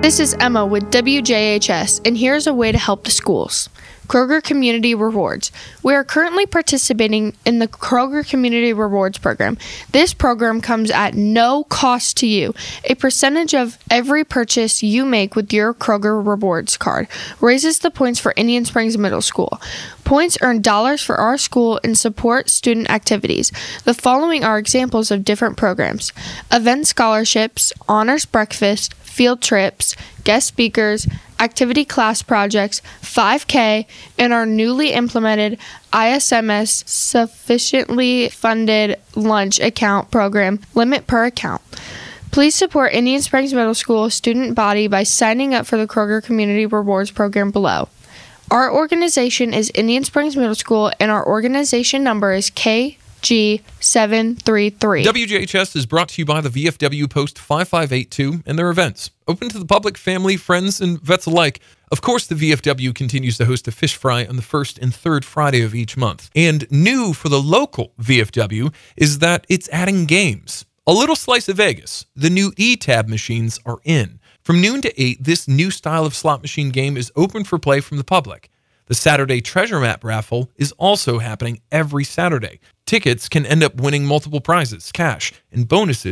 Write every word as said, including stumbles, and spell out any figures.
This is Emma with W J H S, and here's a way to help the schools. Kroger Community Rewards. We are currently participating in the Kroger Community Rewards program. This program comes at no cost to you. A percentage of every purchase you make with your Kroger Rewards card raises the points for Indian Springs Middle School. Points earn dollars for our school and support student activities. The following are examples of different programs: event scholarships, honors breakfast, field trips, guest speakers, activity class projects, five K, and our newly implemented I S M S sufficiently funded lunch account program, limit per account. Please support Indian Springs Middle School student body by signing up for the Kroger Community Rewards program below. Our organization is Indian Springs Middle School, and our organization number is K G seven three three. W J H S is brought to you by the V F W Post five five eight two and their events. Open to the public, family, friends, and vets alike. Of course, the V F W continues to host a fish fry on the first and third Friday of each month. And new for the local V F W is that it's adding games. A little slice of Vegas. The new E-Tab machines are in. From noon to eight, this new style of slot machine game is open for play from the public. The Saturday Treasure Map raffle is also happening every Saturday. Tickets can end up winning multiple prizes, cash, and bonuses